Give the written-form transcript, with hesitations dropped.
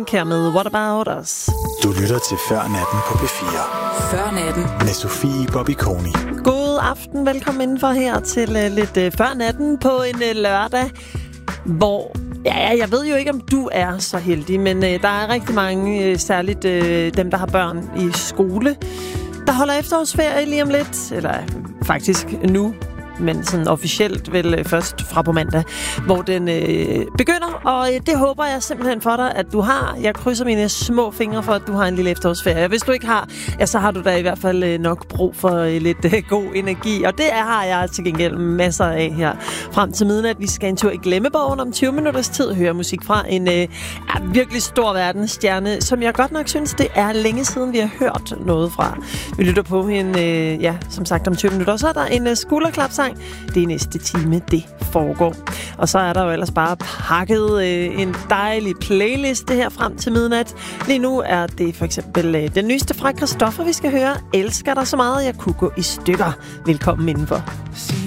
Pink her med What About Us. Du lytter til Før Natten på P4. Før Natten. Med Sofie Bobby-Koni. God aften, velkommen indenfor her til lidt Før Natten på en lørdag, hvor... Ja, jeg ved jo ikke, om du er så heldig, men der er rigtig mange, særligt dem, der har børn i skole, der holder efterårsferie lige om lidt, eller faktisk nu, men sådan officielt vel først fra på mandag, hvor den begynder, og det håber jeg simpelthen for dig, at du har. Jeg krydser mine små fingre for, at du har en lille efterårsferie. Hvis du ikke har, ja, så har du da i hvert fald nok brug for lidt god energi, og det har jeg til gengæld masser af her frem til midnat. Vi skal en tur i Glemmebogen om 20 minutters tid, høre musik fra en virkelig stor verdensstjerne, som jeg godt nok synes, det er længe siden, vi har hørt noget fra. Vi lytter på en, som sagt om 20 minutter, så er der en skulderklapsang. Det er næste time, det foregår. Og så er der jo ellers bare pakket en dejlig playliste her frem til midnat. Lige nu er det for eksempel den nyeste fra Christoffer, vi skal høre. Elsker dig så meget, jeg kunne gå i stykker. Velkommen indenfor.